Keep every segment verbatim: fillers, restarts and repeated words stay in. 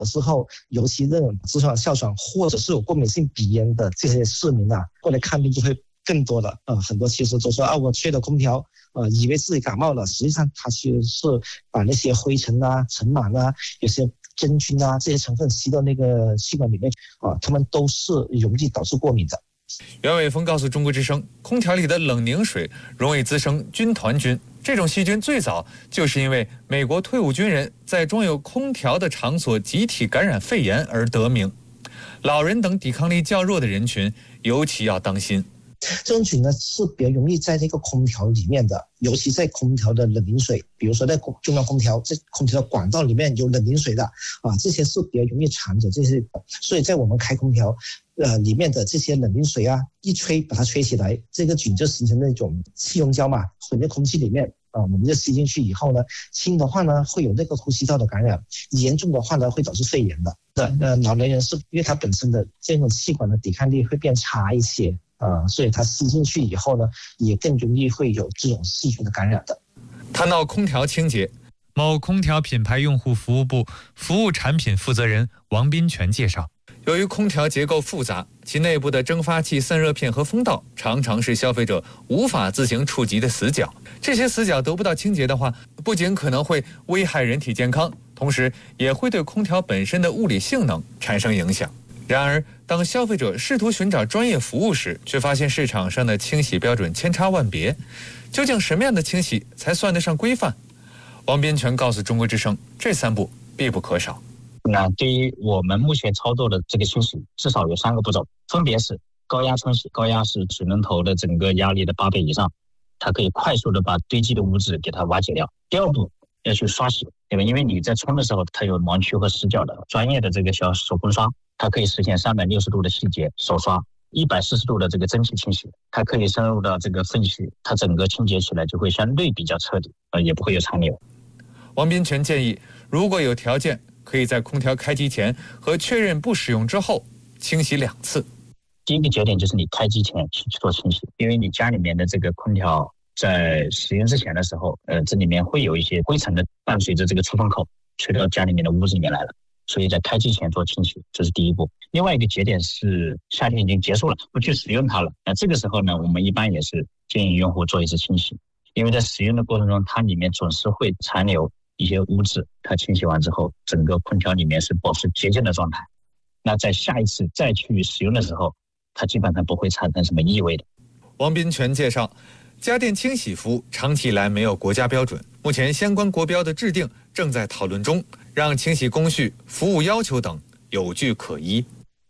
的时候，尤其这种痔疮、哮喘或者是有过敏性鼻炎的这些市民啊，过来看病就会更多了。呃，很多其实都说啊，我吹了空调，呃，以为自己感冒了，实际上它其实是把那些灰尘啊、尘螨啊、有些真菌啊这些成分吸到那个气管里面啊，它们都是容易导致过敏的。 袁伟峰告诉中国之声，空调里的冷凝水容易滋生军团菌，这种细菌最早就是因为美国退伍军人在装有空调的场所集体感染肺炎而得名。老人等抵抗力较弱的人群尤其要当心。 这种菌呢是比较容易在这个空调里面的，尤其在空调的冷凝水，比如说在中央空调，这空调的管道里面有冷凝水的啊，这些是比较容易藏着这些，所以在我们开空调，呃，里面的这些冷凝水啊，一吹把它吹起来，这个菌就形成那种气溶胶嘛，混在空气里面啊，我们就吸进去以后呢，轻的话呢会有那个呼吸道的感染，严重的话呢会导致肺炎的。呃，老年人是因为他本身的这种气管的抵抗力会变差一些。呃，所以它吸进去以后呢，也更容易会有这种细菌的感染的。 谈到空调清洁，某空调品牌用户服务部服务产品负责人王斌全介绍，由于空调结构复杂，其内部的蒸发器、散热片和风道常常是消费者无法自行触及的死角。这些死角得不到清洁的话，不仅可能会危害人体健康，同时也会对空调本身的物理性能产生影响。然而，当消费者试图寻找专业服务时，却发现市场上的清洗标准千差万别。究竟什么样的清洗才算得上规范？王斌全告诉中国之声，这三步必不可少。 那对于我们目前操作的这个清洗，至少有三个步骤，分别是高压冲洗，高压是水龙头的整个压力的八倍以上，它可以快速的把堆积的污渍给它瓦解掉。第二步要去刷洗，对吧？因为你在冲的时候，它有盲区和死角的，专业的这个小手工刷，它可以实现三百六十度的细节手刷，一百四十度的这个蒸汽清洗，它可以深入到这个缝隙，它整个清洁起来就会相对比较彻底，呃，也不会有残留。 王斌全建议，如果有条件，可以在空调开机前和确认不使用之后清洗两次。 第一个节点就是你开机前去做清洗，因为你家里面的这个空调在使用之前的时候，呃，这里面会有一些灰尘的伴随着这个出风口吹到家里面的屋子里面来了。所以在开机前做清洗，这是第一步。另外一个节点是夏天已经结束了，不去使用它了，那这个时候呢，我们一般也是建议用户做一次清洗，因为在使用的过程中，它里面总是会残留一些污渍，它清洗完之后，整个空调里面是保持洁净的状态。那在下一次再去使用的时候，它基本上不会产生什么异味的。 王斌全介绍，家电清洗服务长期以来没有国家标准，目前相关国标的制定正在讨论中，让清洗工序、服务要求等有据可依。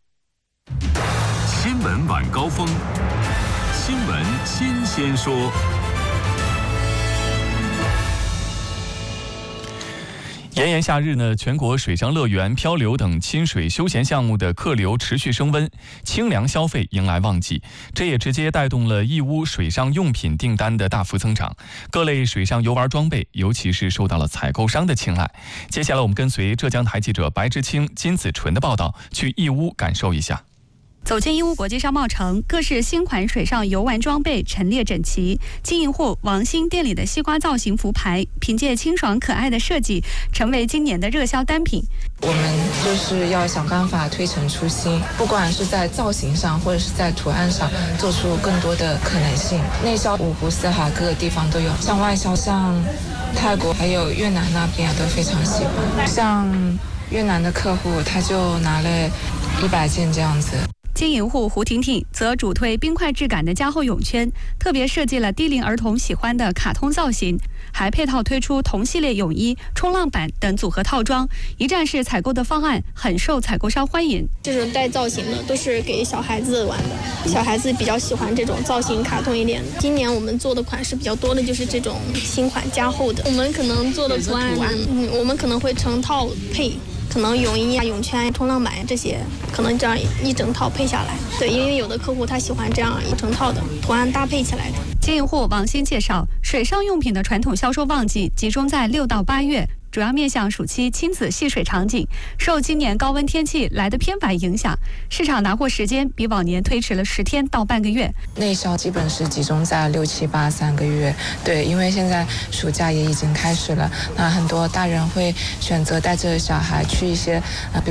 新闻晚高峰，新闻新鲜说。 炎炎夏日呢，全国水上乐园、漂流等亲水休闲项目的客流持续升温，清凉消费迎来旺季，这也直接带动了义乌水上用品订单的大幅增长。各类水上游玩装备，尤其是受到了采购商的青睐。接下来，我们跟随浙江台记者白之清、金子纯的报道，去义乌感受一下。 走进义乌国际商贸城，各式新款水上游玩装备陈列整齐。经营户王鑫店里的西瓜造型浮牌，凭借清爽可爱的设计，成为今年的热销单品。 我们就是要想办法推陈出新，不管是在造型上或者是在图案上，做出更多的可能性。内销五湖四海各个地方都有，像外销，像泰国还有越南那边都非常喜欢。像越南的客户，他就拿了一百件这样子。 经营户胡婷婷则主推冰块质感的加厚泳圈，特别设计了低龄儿童喜欢的卡通造型，还配套推出同系列泳衣、冲浪板等组合套装，一站式采购的方案很受采购商欢迎。 这种带造型的都是给小孩子玩的，小孩子比较喜欢这种造型卡通一点。今年我们做的款式比较多的就是这种新款加厚的，我们可能做的图案，嗯，我们可能会成套配。可能泳衣啊、泳圈、冲浪板这些，可能这样一整套配下来。对，因为有的客户他喜欢这样一整套的图案搭配起来的。 经营户王鑫介绍，水上用品的传统销售旺季集中在六到八月， 主要面向暑期亲子戏水场景。受今年高温天气来得偏晚影响，市场拿货时间比往年推迟了十天到半个月。 内销基本是集中在六七八三个月，对，因为现在暑假也已经开始了，那很多大人会选择带着小孩去一些呃。